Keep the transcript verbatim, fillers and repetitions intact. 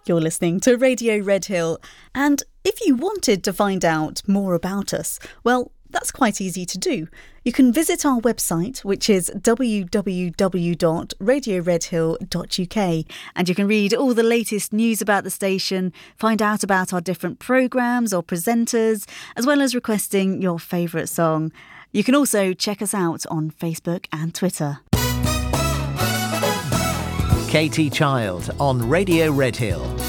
You're listening to Radio Redhill, and if you wanted to find out more about us, well, that's quite easy to do. You can visit our website, which is w w w dot radio redhill dot u k, and you can read all the latest news about the station, find out about our different programmes or presenters, as well as requesting your favourite song. You can also check us out on Facebook and Twitter. Katie Child on Radio Redhill.